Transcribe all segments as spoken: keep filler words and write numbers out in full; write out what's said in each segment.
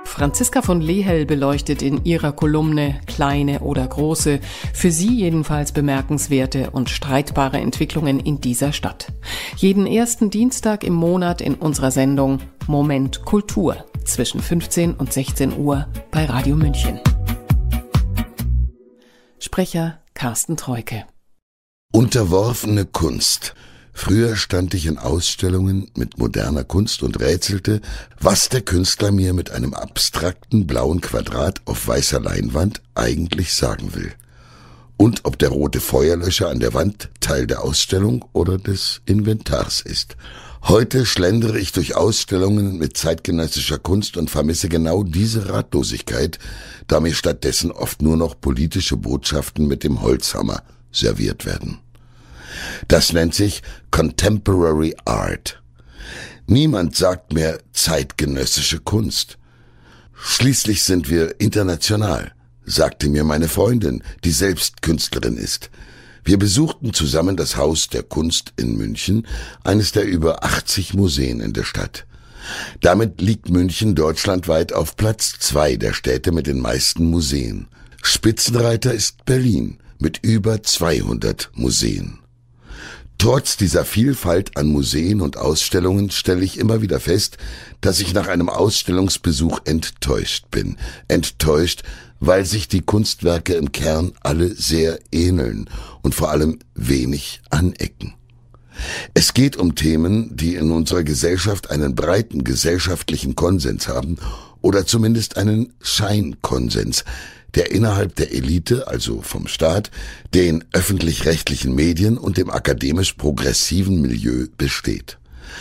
Franziska von Lehel beleuchtet in ihrer Kolumne kleine oder große, für sie jedenfalls bemerkenswerte und streitbare Entwicklungen in dieser Stadt. Jeden ersten Dienstag im Monat in unserer Sendung Moment Kultur zwischen fünfzehn und sechzehn Uhr bei Radio München. Sprecher Carsten Treuke. Unterworfene Kunst. Früher stand ich in Ausstellungen mit moderner Kunst und rätselte, was der Künstler mir mit einem abstrakten blauen Quadrat auf weißer Leinwand eigentlich sagen will. Und ob der rote Feuerlöscher an der Wand Teil der Ausstellung oder des Inventars ist. Heute schlendere ich durch Ausstellungen mit zeitgenössischer Kunst und vermisse genau diese Ratlosigkeit, da mir stattdessen oft nur noch politische Botschaften mit dem Holzhammer serviert werden. Das nennt sich Contemporary Art. Niemand sagt mehr zeitgenössische Kunst. Schließlich sind wir international, sagte mir meine Freundin, die selbst Künstlerin ist. Wir besuchten zusammen das Haus der Kunst in München, eines der über achtzig Museen in der Stadt. Damit liegt München deutschlandweit auf Platz zwei der Städte mit den meisten Museen. Spitzenreiter ist Berlin mit über zweihundert Museen. Trotz dieser Vielfalt an Museen und Ausstellungen stelle ich immer wieder fest, dass ich nach einem Ausstellungsbesuch enttäuscht bin. Enttäuscht, weil sich die Kunstwerke im Kern alle sehr ähneln und vor allem wenig anecken. Es geht um Themen, die in unserer Gesellschaft einen breiten gesellschaftlichen Konsens haben oder zumindest einen Scheinkonsens, der innerhalb der Elite, also vom Staat, den öffentlich-rechtlichen Medien und dem akademisch-progressiven Milieu besteht.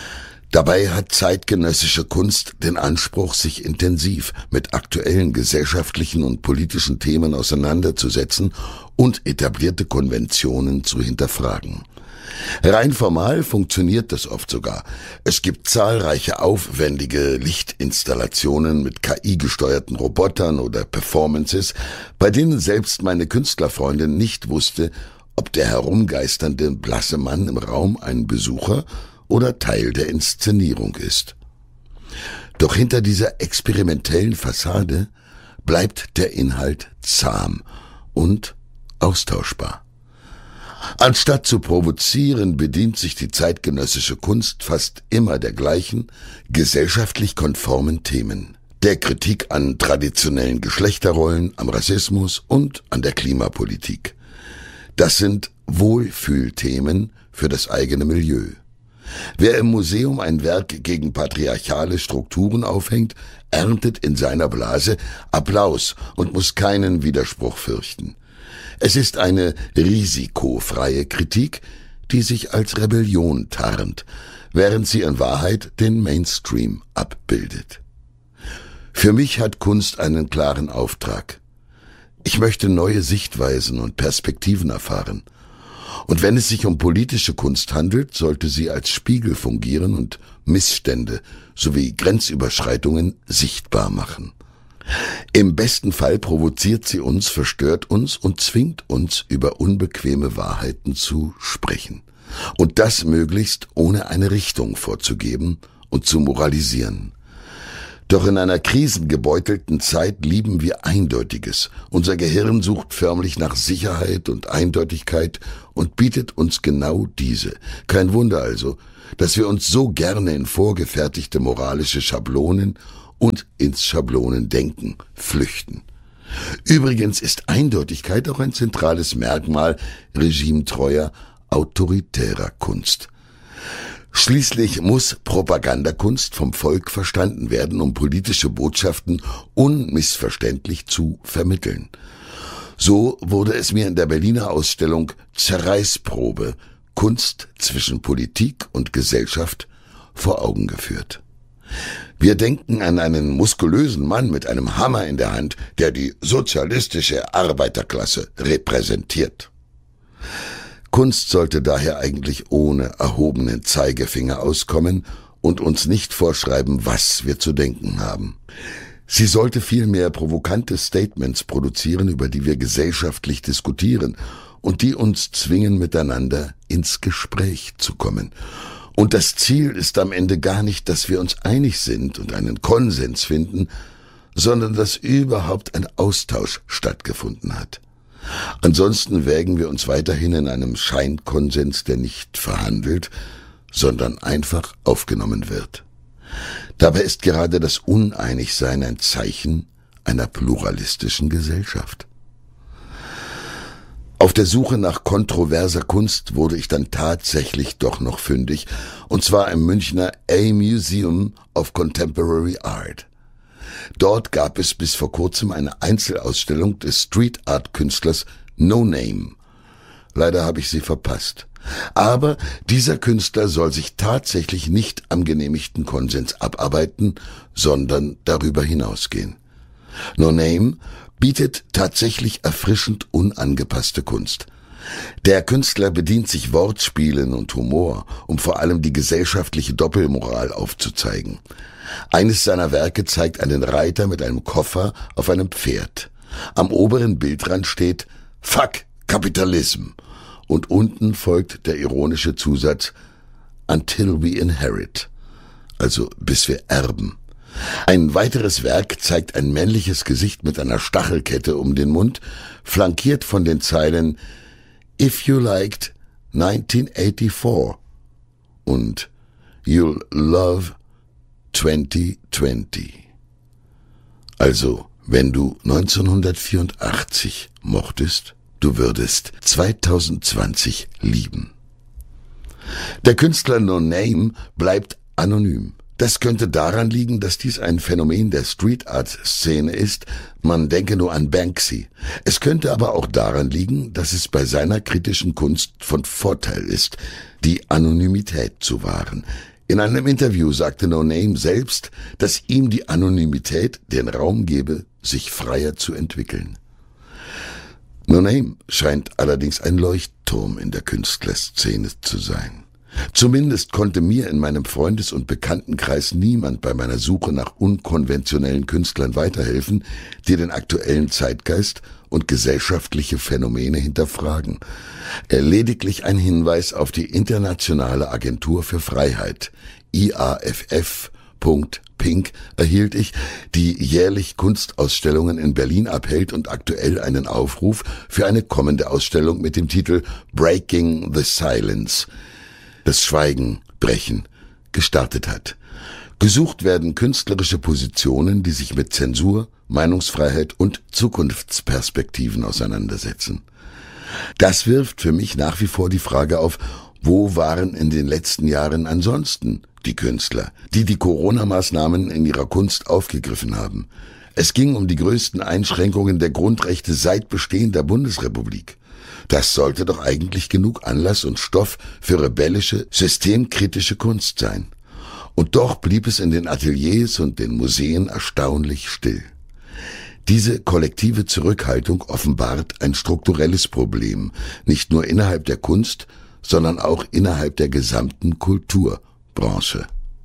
Dabei hat zeitgenössische Kunst den Anspruch, sich intensiv mit aktuellen gesellschaftlichen und politischen Themen auseinanderzusetzen und etablierte Konventionen zu hinterfragen. Rein formal funktioniert das oft sogar. Es gibt zahlreiche aufwendige Lichtinstallationen mit K I-gesteuerten Robotern oder Performances, bei denen selbst meine Künstlerfreundin nicht wusste, ob der herumgeisternde blasse Mann im Raum ein Besucher oder Teil der Inszenierung ist. Doch hinter dieser experimentellen Fassade bleibt der Inhalt zahm und austauschbar. Anstatt zu provozieren, bedient sich die zeitgenössische Kunst fast immer der gleichen, gesellschaftlich konformen Themen. Der Kritik an traditionellen Geschlechterrollen, am Rassismus und an der Klimapolitik. Das sind Wohlfühlthemen für das eigene Milieu. Wer im Museum ein Werk gegen patriarchale Strukturen aufhängt, erntet in seiner Blase Applaus und muss keinen Widerspruch fürchten. Es ist eine risikofreie Kritik, die sich als Rebellion tarnt, während sie in Wahrheit den Mainstream abbildet. Für mich hat Kunst einen klaren Auftrag. Ich möchte neue Sichtweisen und Perspektiven erfahren. Und wenn es sich um politische Kunst handelt, sollte sie als Spiegel fungieren und Missstände sowie Grenzüberschreitungen sichtbar machen. Im besten Fall provoziert sie uns, verstört uns und zwingt uns, über unbequeme Wahrheiten zu sprechen. Und das möglichst ohne eine Richtung vorzugeben und zu moralisieren. Doch in einer krisengebeutelten Zeit lieben wir Eindeutiges. Unser Gehirn sucht förmlich nach Sicherheit und Eindeutigkeit und bietet uns genau diese. Kein Wunder also, dass wir uns so gerne in vorgefertigte moralische Schablonen und ins Schablonendenken flüchten. Übrigens ist Eindeutigkeit auch ein zentrales Merkmal regimetreuer, autoritärer Kunst. Schließlich muss Propagandakunst vom Volk verstanden werden, um politische Botschaften unmissverständlich zu vermitteln. So wurde es mir in der Berliner Ausstellung Zerreißprobe – Kunst zwischen Politik und Gesellschaft vor Augen geführt. Wir denken an einen muskulösen Mann mit einem Hammer in der Hand, der die sozialistische Arbeiterklasse repräsentiert. Kunst sollte daher eigentlich ohne erhobenen Zeigefinger auskommen und uns nicht vorschreiben, was wir zu denken haben. Sie sollte vielmehr provokante Statements produzieren, über die wir gesellschaftlich diskutieren und die uns zwingen, miteinander ins Gespräch zu kommen. Und das Ziel ist am Ende gar nicht, dass wir uns einig sind und einen Konsens finden, sondern dass überhaupt ein Austausch stattgefunden hat. Ansonsten wägen wir uns weiterhin in einem Scheinkonsens, der nicht verhandelt, sondern einfach aufgenommen wird. Dabei ist gerade das Uneinigsein ein Zeichen einer pluralistischen Gesellschaft. Auf der Suche nach kontroverser Kunst wurde ich dann tatsächlich doch noch fündig, und zwar im Münchner A Museum of Contemporary Art. Dort gab es bis vor kurzem eine Einzelausstellung des Street-Art-Künstlers No Name. Leider habe ich sie verpasst. Aber dieser Künstler soll sich tatsächlich nicht am genehmigten Konsens abarbeiten, sondern darüber hinausgehen. No Name bietet tatsächlich erfrischend unangepasste Kunst. Der Künstler bedient sich Wortspielen und Humor, um vor allem die gesellschaftliche Doppelmoral aufzuzeigen. Eines seiner Werke zeigt einen Reiter mit einem Koffer auf einem Pferd. Am oberen Bildrand steht Fuck Kapitalism und unten folgt der ironische Zusatz Until we inherit, also bis wir erben. Ein weiteres Werk zeigt ein männliches Gesicht mit einer Stachelkette um den Mund, flankiert von den Zeilen If you liked nineteen eighty-four und You'll love twenty twenty. Also, wenn du neunzehnhundertvierundachtzig mochtest, du würdest zweitausendzwanzig lieben. Der Künstler No Name bleibt anonym. Das könnte daran liegen, dass dies ein Phänomen der Street-Art-Szene ist. Man denke nur an Banksy. Es könnte aber auch daran liegen, dass es bei seiner kritischen Kunst von Vorteil ist, die Anonymität zu wahren. In einem Interview sagte No Name selbst, dass ihm die Anonymität den Raum gebe, sich freier zu entwickeln. No Name scheint allerdings ein Leuchtturm in der Künstlerszene zu sein. Zumindest konnte mir in meinem Freundes- und Bekanntenkreis niemand bei meiner Suche nach unkonventionellen Künstlern weiterhelfen, die den aktuellen Zeitgeist und gesellschaftliche Phänomene hinterfragen. Lediglich ein Hinweis auf die Internationale Agentur für Freiheit, I A F F Punkt Pink, erhielt ich, die jährlich Kunstausstellungen in Berlin abhält und aktuell einen Aufruf für eine kommende Ausstellung mit dem Titel Breaking the Silence, das Schweigen brechen, gestartet hat. Gesucht werden künstlerische Positionen, die sich mit Zensur, Meinungsfreiheit und Zukunftsperspektiven auseinandersetzen. Das wirft für mich nach wie vor die Frage auf, wo waren in den letzten Jahren ansonsten die Künstler, die die Corona-Maßnahmen in ihrer Kunst aufgegriffen haben? Es ging um die größten Einschränkungen der Grundrechte seit Bestehen der Bundesrepublik. Das sollte doch eigentlich genug Anlass und Stoff für rebellische, systemkritische Kunst sein. Und doch blieb es in den Ateliers und den Museen erstaunlich still. Diese kollektive Zurückhaltung offenbart ein strukturelles Problem, nicht nur innerhalb der Kunst, sondern auch innerhalb der gesamten Kulturbranche.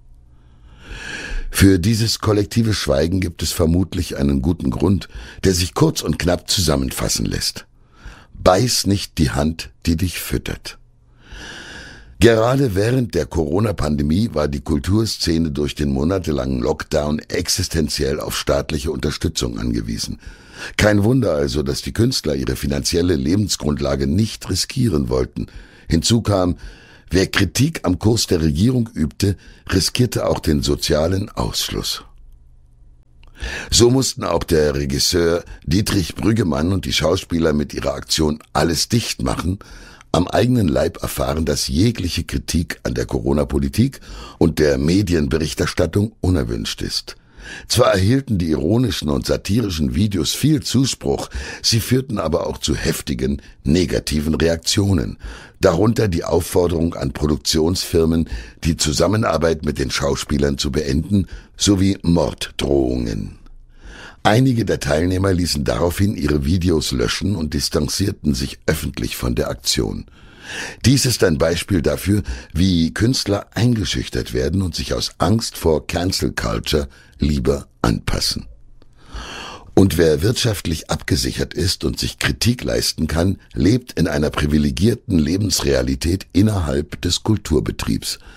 Für dieses kollektive Schweigen gibt es vermutlich einen guten Grund, der sich kurz und knapp zusammenfassen lässt. Beiß nicht die Hand, die dich füttert. Gerade während der Corona-Pandemie war die Kulturszene durch den monatelangen Lockdown existenziell auf staatliche Unterstützung angewiesen. Kein Wunder also, dass die Künstler ihre finanzielle Lebensgrundlage nicht riskieren wollten. Hinzu kam, wer Kritik am Kurs der Regierung übte, riskierte auch den sozialen Ausschluss. So mussten auch der Regisseur Dietrich Brüggemann und die Schauspieler mit ihrer Aktion Alles dicht machen am eigenen Leib erfahren, dass jegliche Kritik an der Corona-Politik und der Medienberichterstattung unerwünscht ist. Zwar erhielten die ironischen und satirischen Videos viel Zuspruch, sie führten aber auch zu heftigen, negativen Reaktionen, darunter die Aufforderung an Produktionsfirmen, die Zusammenarbeit mit den Schauspielern zu beenden, sowie Morddrohungen. Einige der Teilnehmer ließen daraufhin ihre Videos löschen und distanzierten sich öffentlich von der Aktion. Dies ist ein Beispiel dafür, wie Künstler eingeschüchtert werden und sich aus Angst vor Cancel Culture lieber anpassen. Und wer wirtschaftlich abgesichert ist und sich Kritik leisten kann, lebt in einer privilegierten Lebensrealität innerhalb des Kulturbetriebs.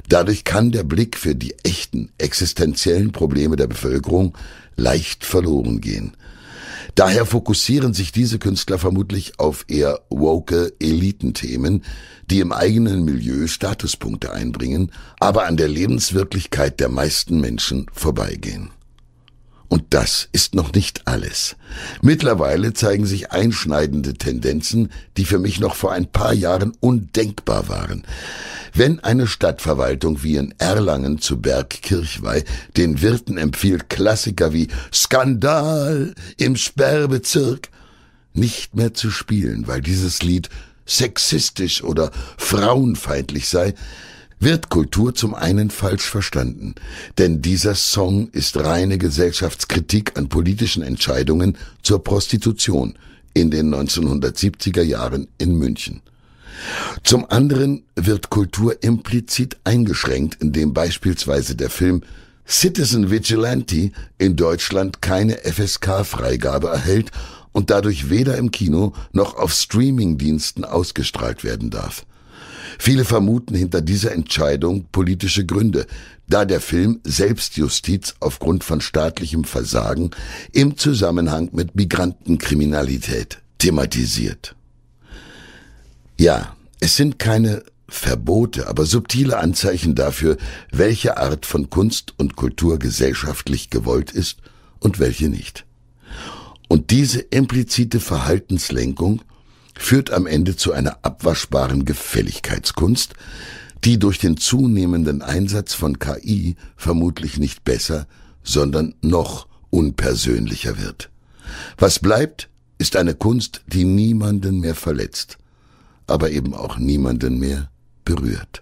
Dadurch kann der Blick für die echten, existenziellen Probleme der Bevölkerung leicht verloren gehen. Daher fokussieren sich diese Künstler vermutlich auf eher woke Elitenthemen, die im eigenen Milieu Statuspunkte einbringen, aber an der Lebenswirklichkeit der meisten Menschen vorbeigehen. Und das ist noch nicht alles. Mittlerweile zeigen sich einschneidende Tendenzen, die für mich noch vor ein paar Jahren undenkbar waren. Wenn eine Stadtverwaltung wie in Erlangen zu Bergkirchweih den Wirten empfiehlt, Klassiker wie Skandal im Sperrbezirk nicht mehr zu spielen, weil dieses Lied sexistisch oder frauenfeindlich sei, wird Kultur zum einen falsch verstanden, denn dieser Song ist reine Gesellschaftskritik an politischen Entscheidungen zur Prostitution in den neunzehnhundertsiebziger Jahren in München. Zum anderen wird Kultur implizit eingeschränkt, indem beispielsweise der Film Citizen Vigilante in Deutschland keine F S K-Freigabe erhält und dadurch weder im Kino noch auf Streamingdiensten ausgestrahlt werden darf. Viele vermuten hinter dieser Entscheidung politische Gründe, da der Film Selbstjustiz aufgrund von staatlichem Versagen im Zusammenhang mit Migrantenkriminalität thematisiert. Ja, es sind keine Verbote, aber subtile Anzeichen dafür, welche Art von Kunst und Kultur gesellschaftlich gewollt ist und welche nicht. Und diese implizite Verhaltenslenkung führt am Ende zu einer abwaschbaren Gefälligkeitskunst, die durch den zunehmenden Einsatz von K I vermutlich nicht besser, sondern noch unpersönlicher wird. Was bleibt, ist eine Kunst, die niemanden mehr verletzt, aber eben auch niemanden mehr berührt.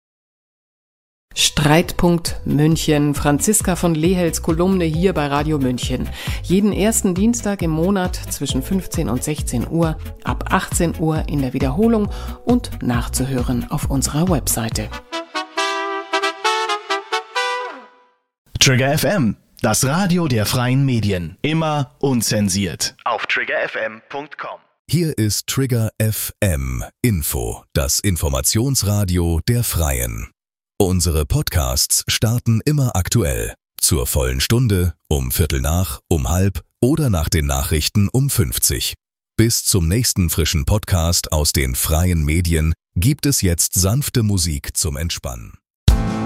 Streitpunkt München. Franziska von Lehels Kolumne hier bei Radio München. Jeden ersten Dienstag im Monat zwischen fünfzehn und sechzehn Uhr, ab achtzehn Uhr in der Wiederholung und nachzuhören auf unserer Webseite. Trigger F M, das Radio der freien Medien. Immer unzensiert. Auf trigger f m punkt com. Hier ist Trigger F M Info, das Informationsradio der Freien. Unsere Podcasts starten immer aktuell. Zur vollen Stunde, um Viertel nach, um halb oder nach den Nachrichten um fünfzig. Bis zum nächsten frischen Podcast aus den freien Medien gibt es jetzt sanfte Musik zum Entspannen.